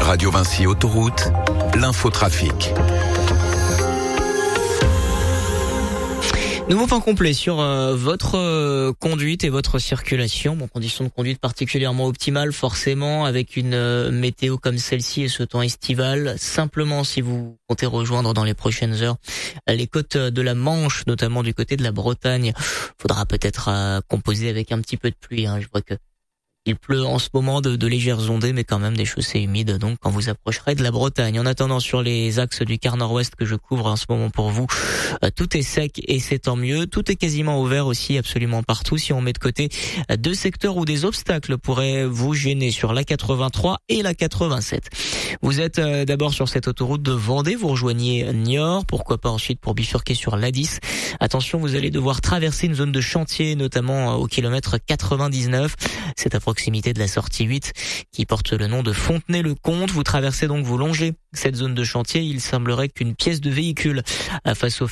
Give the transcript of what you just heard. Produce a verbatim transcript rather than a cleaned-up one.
Radio Vinci Autoroute, l'infotrafic. Nouveau point complet sur euh, votre euh, conduite et votre circulation. Bon, conditions de conduite particulièrement optimales forcément avec une euh, météo comme celle-ci et ce temps estival. Simplement, si vous comptez rejoindre dans les prochaines heures les côtes de la Manche, notamment du côté de la Bretagne, faudra peut-être euh, composer avec un petit peu de pluie. Hein. Je vois que il pleut en ce moment de, de légères ondées, mais quand même des chaussées humides, donc quand vous approcherez de la Bretagne. En attendant, sur les axes du quart nord-ouest que je couvre en ce moment pour vous, euh, tout est sec et c'est tant mieux. Tout est quasiment ouvert aussi, absolument partout. Si on met de côté euh, deux secteurs où des obstacles pourraient vous gêner, sur la quatre-vingt-trois et la quatre-vingt-sept. Vous êtes euh, d'abord sur cette autoroute de Vendée, vous rejoignez Niort, pourquoi pas ensuite pour bifurquer sur l'A dix. Attention, vous allez devoir traverser une zone de chantier, notamment euh, au kilomètre quatre-vingt-dix-neuf. C'est à proximité de la sortie huit qui porte le nom de Fontenay-le-Comte. Vous traversez donc, vous longez cette zone de chantier. Il semblerait qu'une pièce de véhicule face au